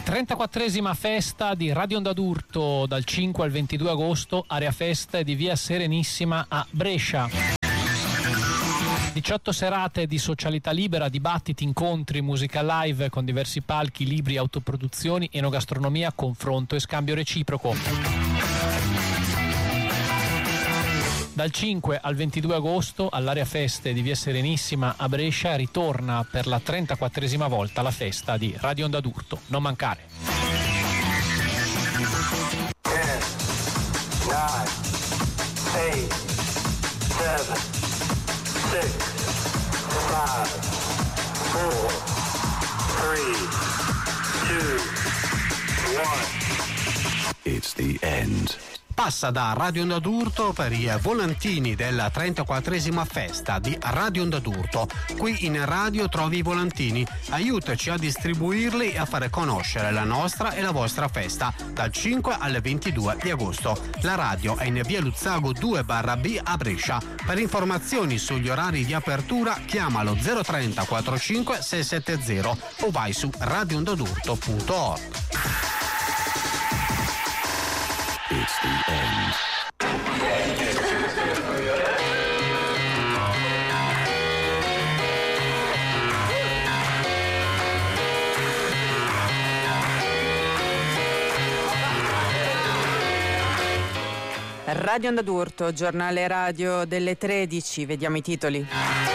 34esima festa di Radio Onda d'Urto dal 5 al 22 agosto, area festa di via Serenissima a Brescia. 18 serate di socialità libera, dibattiti, incontri, musica live con diversi palchi, libri, autoproduzioni, enogastronomia, confronto e scambio reciproco. Dal 5 al 22 agosto all'area feste di via Serenissima a Brescia ritorna per la 34esima volta la festa di Radio Onda d'Urto. Non mancare. 10, 9, 8, 7, 6, 5, 4, 3, 2, 1. It's the end. Passa da Radio Onda d'Urto per i volantini della 34esima festa di Radio Onda d'Urto. Qui in radio trovi i volantini. Aiutaci a distribuirli e a fare conoscere la nostra e la vostra festa dal 5 al 22 di agosto. La radio è in via Luzzago 2/B a Brescia. Per informazioni sugli orari di apertura chiamalo 030 45 670 o vai su radioondadurto.org. It's the end. Radio Onda d'Urto, giornale radio delle 13, vediamo i titoli.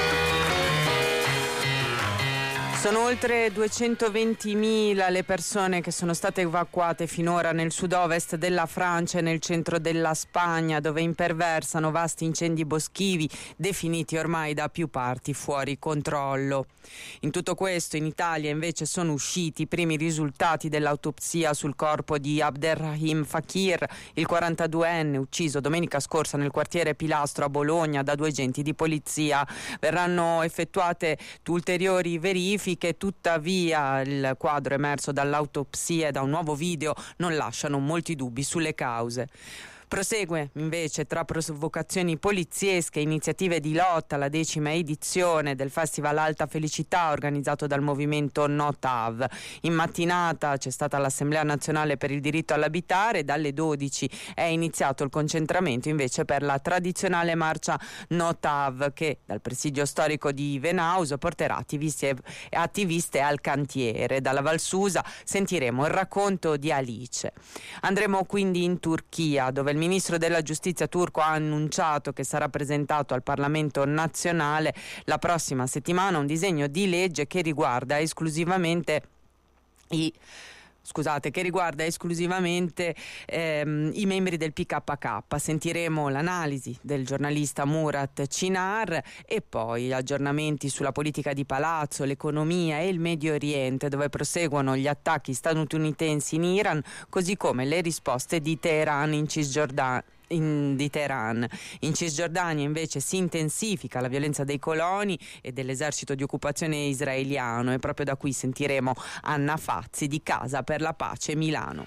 Sono oltre 220.000 le persone che sono state evacuate finora nel sud-ovest della Francia e nel centro della Spagna, dove imperversano vasti incendi boschivi definiti ormai da più parti fuori controllo. In tutto questo, in Italia invece sono usciti i primi risultati dell'autopsia sul corpo di Abderrahim Fakir, il 42enne ucciso domenica scorsa nel quartiere Pilastro a Bologna da 2 agenti di polizia. Verranno effettuate ulteriori verifiche. Tuttavia il quadro emerso dall'autopsia e da un nuovo video non lasciano molti dubbi sulle cause. Prosegue invece tra provocazioni poliziesche e iniziative di lotta la 10ª edizione del Festival Alta Felicità organizzato dal movimento No TAV. In mattinata c'è stata l'Assemblea Nazionale per il Diritto all'Abitare, dalle 12 è iniziato il concentramento invece per la tradizionale marcia No TAV che dal presidio storico di Venaus porterà attivisti e attiviste al cantiere. Dalla Valsusa sentiremo il racconto di Alice. Andremo quindi in Turchia, dove il ministro della giustizia turco ha annunciato che sarà presentato al Parlamento nazionale la prossima settimana un disegno di legge che riguarda esclusivamente i membri del PKK. Sentiremo l'analisi del giornalista Murat Cinar e poi aggiornamenti sulla politica di palazzo, l'economia e il Medio Oriente, dove proseguono gli attacchi statunitensi in Iran, così come le risposte di Teheran in Cisgiordania. In Cisgiordania invece si intensifica la violenza dei coloni e dell'esercito di occupazione israeliano e proprio da qui sentiremo Anna Fazzi di Casa per la Pace Milano.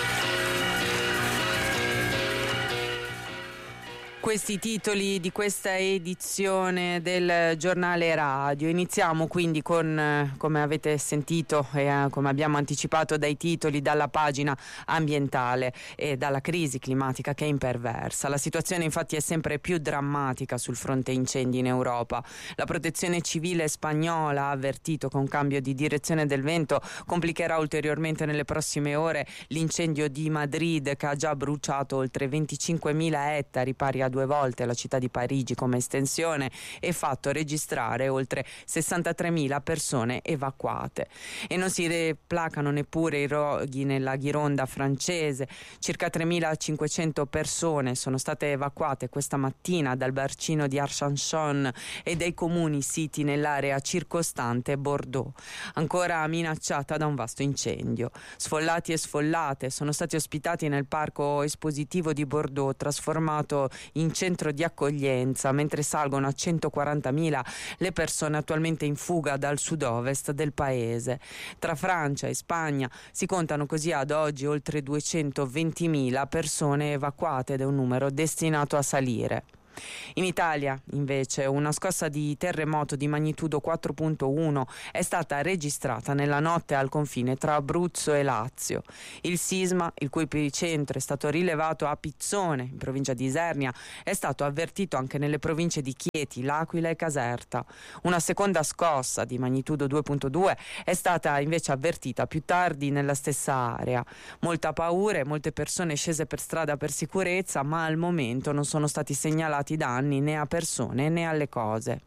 Questi titoli di questa edizione del giornale radio. Iniziamo quindi con, come avete sentito e come abbiamo anticipato dai titoli, dalla pagina ambientale e dalla crisi climatica che è imperversa. La situazione infatti è sempre più drammatica sul fronte incendi in Europa. La protezione civile spagnola ha avvertito che un cambio di direzione del vento complicherà ulteriormente nelle prossime ore l'incendio di Madrid, che ha già bruciato oltre 25.000 ettari, pari a 2 volte la città di Parigi come estensione, e fatto registrare oltre 63.000 persone evacuate. E non si placano neppure i roghi nella Gironda francese. Circa 3.500 persone sono state evacuate questa mattina dal bacino di Arcachon e dai comuni siti nell'area circostante Bordeaux, ancora minacciata da un vasto incendio. Sfollati e sfollate sono stati ospitati nel parco espositivo di Bordeaux, trasformato in centro di accoglienza, mentre salgono a 140.000 le persone attualmente in fuga dal sud-ovest del paese. Tra Francia e Spagna si contano così ad oggi oltre 220.000 persone evacuate ed è un numero destinato a salire. In Italia, invece, una scossa di terremoto di magnitudo 4.1 è stata registrata nella notte al confine tra Abruzzo e Lazio. Il sisma, il cui epicentro è stato rilevato a Pizzone, in provincia di Isernia, è stato avvertito anche nelle province di Chieti, L'Aquila e Caserta. Una seconda scossa di magnitudo 2.2 è stata invece avvertita più tardi nella stessa area. Molta paura e molte persone scese per strada per sicurezza, ma al momento non sono stati segnalati danni né a persone né alle cose.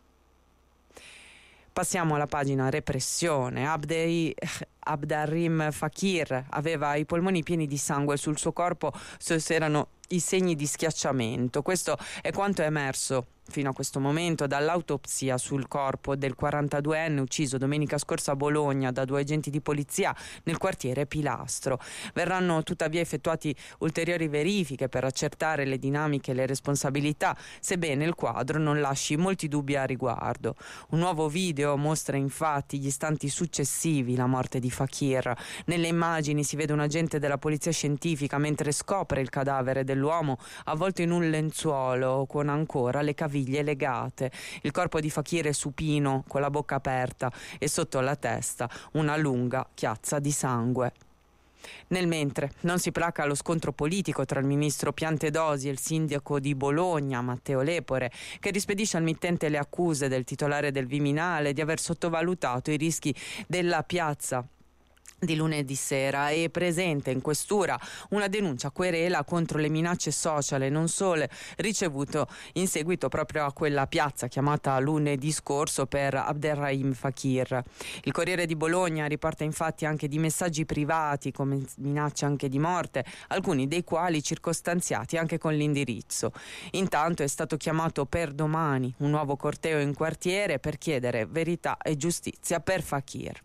Passiamo alla pagina repressione. Abderrahim Fakir aveva i polmoni pieni di sangue, sul suo corpo erano i segni di schiacciamento. Questo è quanto è emerso fino a questo momento dall'autopsia sul corpo del 42enne ucciso domenica scorsa a Bologna da 2 agenti di polizia nel quartiere Pilastro. Verranno tuttavia effettuati ulteriori verifiche per accertare le dinamiche e le responsabilità, sebbene il quadro non lasci molti dubbi a riguardo. Un nuovo video mostra infatti gli istanti successivi la morte di Fakir. Nelle immagini si vede un agente della polizia scientifica mentre scopre il cadavere dell'uomo avvolto in un lenzuolo con ancora le caviglie legate. Il corpo di Fakir è supino, con la bocca aperta e sotto la testa una lunga chiazza di sangue. Nel mentre non si placa lo scontro politico tra il ministro Piantedosi e il sindaco di Bologna, Matteo Lepore, che rispedisce al mittente le accuse del titolare del Viminale di aver sottovalutato i rischi della piazza di lunedì sera e presenta in questura una denuncia querela contro le minacce social e non solo ricevuto in seguito proprio a quella piazza chiamata lunedì scorso per Abderrahim Fakir. Il Corriere di Bologna riporta infatti anche di messaggi privati come minacce anche di morte, alcuni dei quali circostanziati anche con l'indirizzo. Intanto è stato chiamato per domani un nuovo corteo in quartiere per chiedere verità e giustizia per Fakir.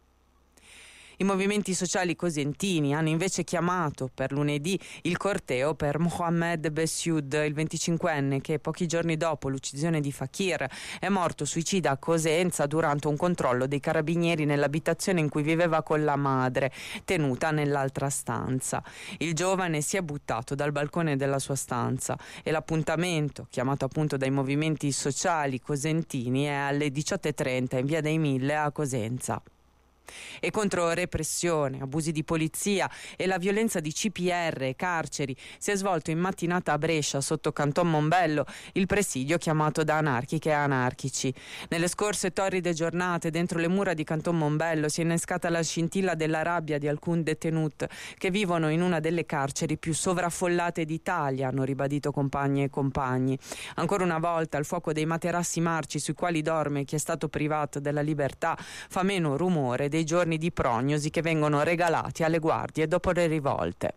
I movimenti sociali cosentini hanno invece chiamato per lunedì il corteo per Mohamed Bessioud, il 25enne che pochi giorni dopo l'uccisione di Fakir è morto suicida a Cosenza durante un controllo dei carabinieri nell'abitazione in cui viveva con la madre, tenuta nell'altra stanza. Il giovane si è buttato dal balcone della sua stanza e l'appuntamento, chiamato appunto dai movimenti sociali cosentini, è alle 18:30 in via dei Mille a Cosenza. E contro repressione, abusi di polizia e la violenza di CPR e carceri si è svolto in mattinata a Brescia, sotto Canton Mombello, il presidio chiamato da anarchiche e anarchici. Nelle scorse torride giornate dentro le mura di Canton Mombello si è innescata la scintilla della rabbia di alcuni detenuti che vivono in una delle carceri più sovraffollate d'Italia, hanno ribadito compagni e compagni. Ancora una volta il fuoco dei materassi marci sui quali dorme chi è stato privato della libertà fa meno rumore dei giorni di prognosi che vengono regalati alle guardie dopo le rivolte.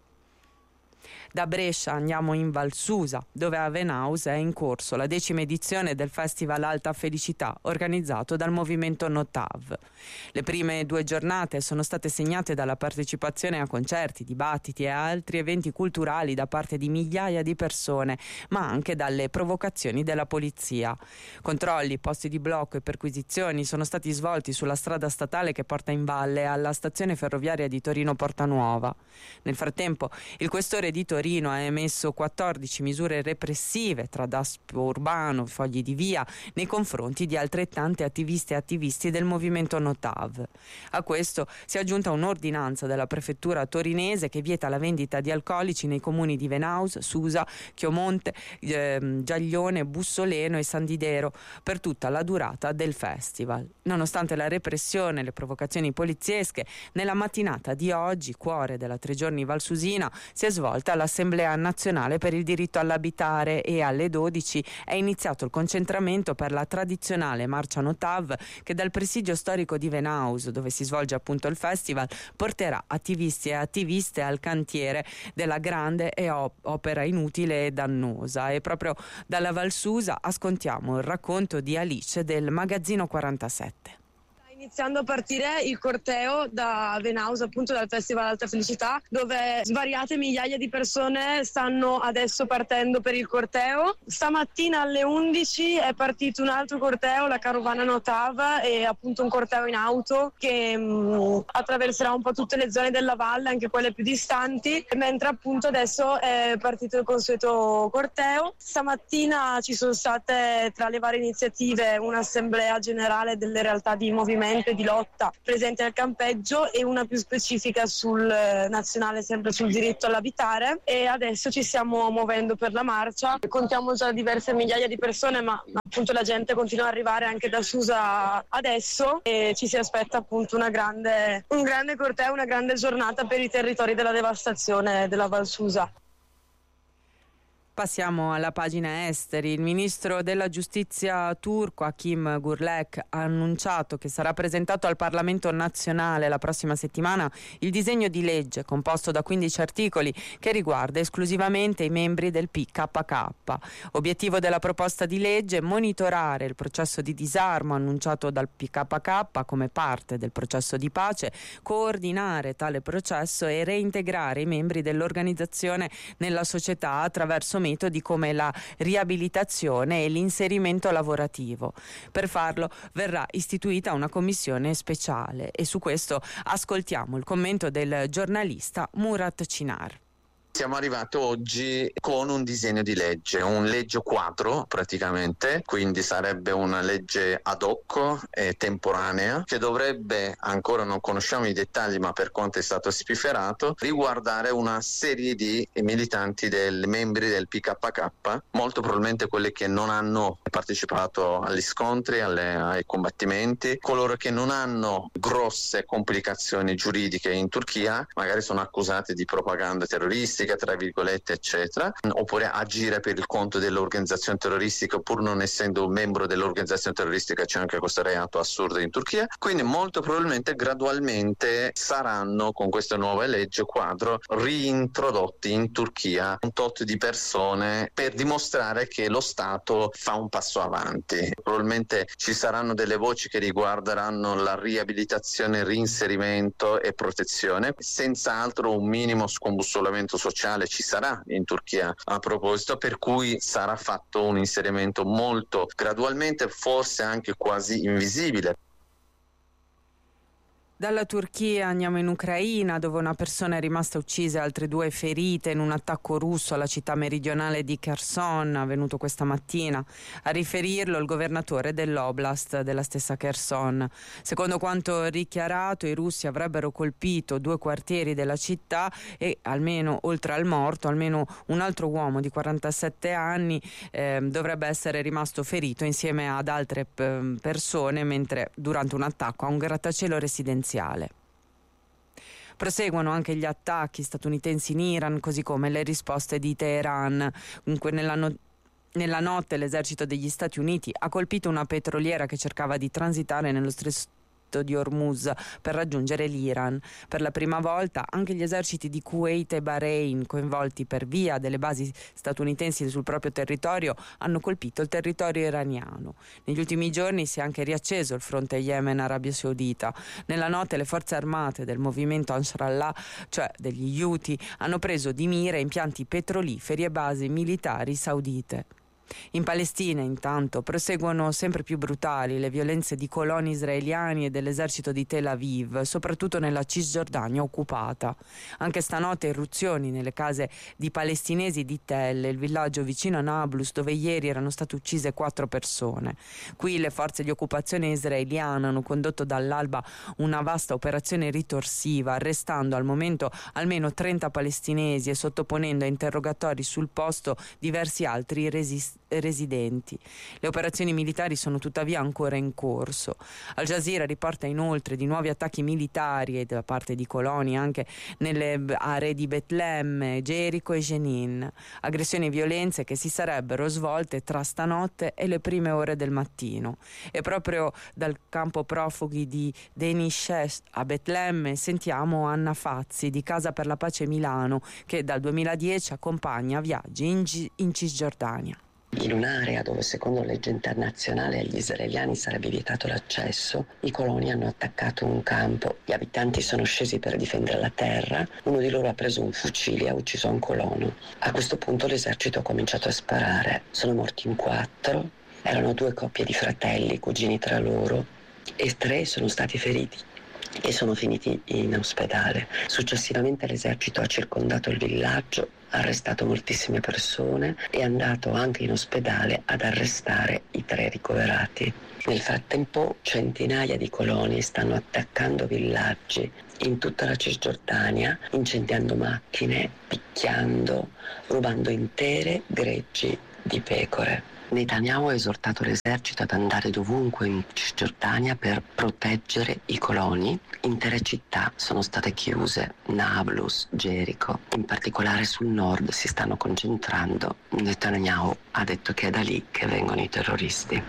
Da Brescia andiamo in Valsusa, dove a Venaus è in corso la 10ª edizione del Festival Alta Felicità, organizzato dal movimento Notav. Le prime 2 giornate sono state segnate dalla partecipazione a concerti, dibattiti e altri eventi culturali da parte di migliaia di persone, ma anche dalle provocazioni della polizia. Controlli, posti di blocco e perquisizioni sono stati svolti sulla strada statale che porta in valle alla stazione ferroviaria di Torino Portanuova. Nel frattempo, il questore di Torino ha emesso 14 misure repressive tra daspo urbano, fogli di via, nei confronti di altrettante attiviste e attivisti del movimento Notav. A questo si è aggiunta un'ordinanza della prefettura torinese che vieta la vendita di alcolici nei comuni di Venaus, Susa, Chiomonte, Giaglione, Bussoleno e San Didero per tutta la durata del festival. Nonostante la repressione e le provocazioni poliziesche, nella mattinata di oggi, cuore della 3 giorni valsusina, si è svolta l'Assemblea Nazionale per il diritto all'abitare e alle 12 è iniziato il concentramento per la tradizionale marcia Notav che dal presidio storico di Venaus, dove si svolge appunto il festival, porterà attivisti e attiviste al cantiere della grande opera inutile e dannosa. E proprio dalla Valsusa ascoltiamo il racconto di Alice del Magazzino 47. iniziando a partire il corteo da Venaus, appunto dal Festival Alta Felicità, dove svariate migliaia di persone stanno adesso partendo per il corteo. Stamattina alle 11 è partito un altro corteo, la Carovana Notav, e appunto un corteo in auto che attraverserà un po' tutte le zone della valle, anche quelle più distanti, mentre appunto adesso è partito il consueto corteo. Stamattina ci sono state, tra le varie iniziative, un'assemblea generale delle realtà di movimento e di lotta presenti al campeggio e una più specifica sul nazionale, sempre sul diritto all'abitare, e adesso ci stiamo muovendo per la marcia. Contiamo già diverse migliaia di persone, ma appunto la gente continua ad arrivare anche da Susa adesso, e ci si aspetta appunto un grande corteo, una grande giornata per i territori della devastazione della Val Susa. Passiamo alla pagina esteri. Il ministro della giustizia turco Hakim Gürlek ha annunciato che sarà presentato al Parlamento nazionale la prossima settimana il disegno di legge composto da 15 articoli che riguarda esclusivamente i membri del PKK. Obiettivo della proposta di legge: monitorare il processo di disarmo annunciato dal PKK come parte del processo di pace, coordinare tale processo e reintegrare i membri dell'organizzazione nella società attraverso metodi come la riabilitazione e l'inserimento lavorativo. Per farlo verrà istituita una commissione speciale, e su questo ascoltiamo il commento del giornalista Murat Cinar. Siamo arrivati oggi con un disegno di legge, un legge quadro praticamente, quindi sarebbe una legge ad hoc e temporanea che dovrebbe, ancora non conosciamo i dettagli ma per quanto è stato spiferato, riguardare una serie di militanti membri del PKK, molto probabilmente quelli che non hanno partecipato agli scontri, ai combattimenti, coloro che non hanno grosse complicazioni giuridiche in Turchia, magari sono accusati di propaganda terroristica, tra virgolette, eccetera, oppure agire per il conto dell'organizzazione terroristica pur non essendo un membro dell'organizzazione terroristica. C'è anche questo reato assurdo in Turchia, quindi molto probabilmente gradualmente saranno, con questa nuova legge quadro, reintrodotti in Turchia un tot di persone per dimostrare che lo Stato fa un passo avanti. Probabilmente ci saranno delle voci che riguarderanno la riabilitazione, reinserimento e protezione, senz'altro un minimo scombussolamento sociale ci sarà in Turchia a proposito, per cui sarà fatto un inserimento molto gradualmente, forse anche quasi invisibile. Dalla Turchia andiamo in Ucraina, dove una persona è rimasta uccisa e altre 2 ferite in un attacco russo alla città meridionale di Kherson, avvenuto questa mattina. A riferirlo il governatore dell'oblast della stessa Kherson. Secondo quanto dichiarato, i russi avrebbero colpito 2 quartieri della città e almeno, oltre al morto, almeno un altro uomo di 47 anni dovrebbe essere rimasto ferito insieme ad altre persone mentre durante un attacco a un grattacielo residenziale. Proseguono anche gli attacchi statunitensi in Iran, così come le risposte di Teheran. Dunque nella notte l'esercito degli Stati Uniti ha colpito una petroliera che cercava di transitare nello stretto di Hormuz per raggiungere l'Iran. Per la prima volta anche gli eserciti di Kuwait e Bahrain, coinvolti per via delle basi statunitensi sul proprio territorio, hanno colpito il territorio iraniano. Negli ultimi giorni si è anche riacceso il fronte Yemen-Arabia Saudita. Nella notte le forze armate del movimento Ansarallah, cioè degli Houthi, hanno preso di mira impianti petroliferi e basi militari saudite. In Palestina, intanto, proseguono sempre più brutali le violenze di coloni israeliani e dell'esercito di Tel Aviv, soprattutto nella Cisgiordania occupata. Anche stanotte irruzioni nelle case di palestinesi di Tell, il villaggio vicino a Nablus, dove ieri erano state uccise 4 persone. Qui le forze di occupazione israeliane hanno condotto dall'alba una vasta operazione ritorsiva, arrestando al momento almeno 30 palestinesi e sottoponendo a interrogatori sul posto diversi altri residenti. Le operazioni militari sono tuttavia ancora in corso. Al Jazeera riporta inoltre di nuovi attacchi militari e da parte di coloni anche nelle aree di Betlemme, Gerico e Jenin. Aggressioni e violenze che si sarebbero svolte tra stanotte e le prime ore del mattino. E proprio dal campo profughi di Denishes a Betlemme sentiamo Anna Fazzi di Casa per la Pace Milano, che dal 2010 accompagna viaggi in Cisgiordania. In un'area dove secondo legge internazionale agli israeliani sarebbe vietato l'accesso, i coloni hanno attaccato un campo, gli abitanti sono scesi per difendere la terra, uno di loro ha preso un fucile e ha ucciso un colono. A questo punto l'esercito ha cominciato a sparare, sono morti in 4, erano 2 coppie di fratelli, cugini tra loro, e 3 sono stati feriti e sono finiti in ospedale. Successivamente l'esercito ha circondato il villaggio, ha arrestato moltissime persone e è andato anche in ospedale ad arrestare i 3 ricoverati. Nel frattempo centinaia di coloni stanno attaccando villaggi in tutta la Cisgiordania, incendiando macchine, picchiando, rubando intere greggi di pecore. Netanyahu ha esortato l'esercito ad andare dovunque in Cisgiordania per proteggere i coloni. Intere città sono state chiuse, Nablus, Gerico, in particolare sul nord si stanno concentrando. Netanyahu ha detto che è da lì che vengono i terroristi.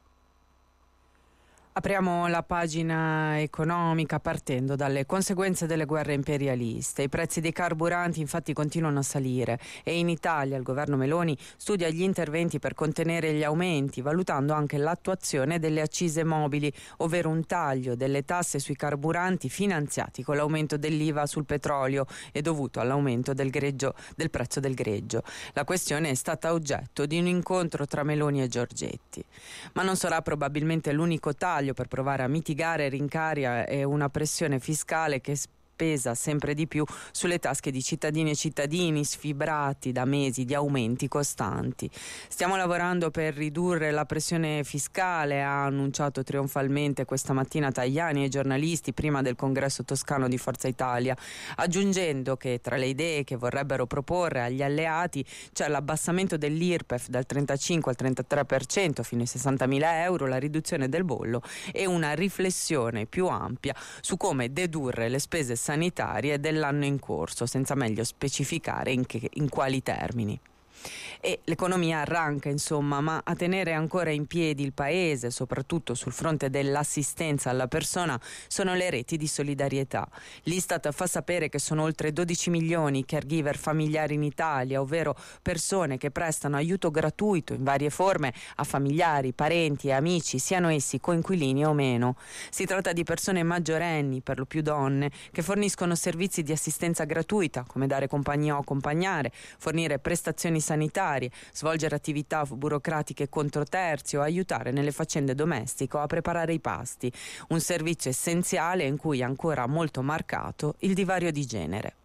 Apriamo la pagina economica partendo dalle conseguenze delle guerre imperialiste. I prezzi dei carburanti infatti continuano a salire e in Italia il governo Meloni studia gli interventi per contenere gli aumenti, valutando anche l'attuazione delle accise mobili, ovvero un taglio delle tasse sui carburanti finanziati con l'aumento dell'IVA sul petrolio e dovuto all'aumento del prezzo del greggio. La questione è stata oggetto di un incontro tra Meloni e Giorgetti. Ma non sarà probabilmente l'unico taglio per provare a mitigare rincari e una pressione fiscale che pesa sempre di più sulle tasche di cittadine e cittadini sfibrati da mesi di aumenti costanti. Stiamo lavorando per ridurre la pressione fiscale, ha annunciato trionfalmente questa mattina Tajani ai giornalisti prima del congresso toscano di Forza Italia, aggiungendo che tra le idee che vorrebbero proporre agli alleati c'è l'abbassamento dell'IRPEF dal 35 al 33% fino ai 60.000 euro, la riduzione del bollo e una riflessione più ampia su come dedurre le spese sanitarie dell'anno in corso, senza meglio specificare in quali termini. E l'economia arranca, insomma, ma a tenere ancora in piedi il paese, soprattutto sul fronte dell'assistenza alla persona, sono le reti di solidarietà. L'Istat fa sapere che sono oltre 12 milioni i caregiver familiari in Italia, ovvero persone che prestano aiuto gratuito in varie forme a familiari, parenti e amici, siano essi coinquilini o meno. Si tratta di persone maggiorenni, per lo più donne, che forniscono servizi di assistenza gratuita, come dare compagnia o accompagnare, fornire prestazioni sanitarie, svolgere attività burocratiche contro terzi o aiutare nelle faccende domestiche o a preparare i pasti, un servizio essenziale in cui è ancora molto marcato il divario di genere.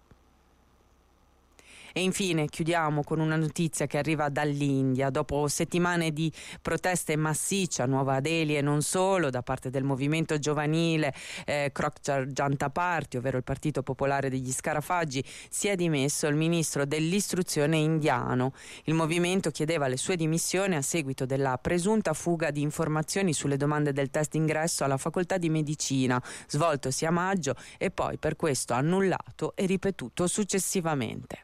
E infine chiudiamo con una notizia che arriva dall'India. Dopo settimane di proteste massicce a Nuova Delhi e non solo, da parte del movimento giovanile Kharatiya Janata Party, ovvero il Partito Popolare degli Scarafaggi, si è dimesso il ministro dell'istruzione indiano. Il movimento chiedeva le sue dimissioni a seguito della presunta fuga di informazioni sulle domande del test d'ingresso alla facoltà di medicina, svoltosi a maggio e poi per questo annullato e ripetuto successivamente.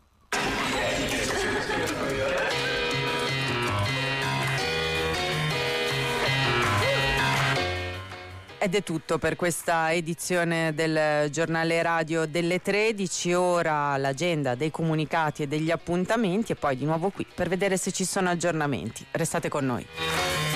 Ed è tutto per questa edizione del giornale radio delle 13. Ora l'agenda dei comunicati e degli appuntamenti e poi di nuovo qui per vedere se ci sono aggiornamenti. Restate con noi.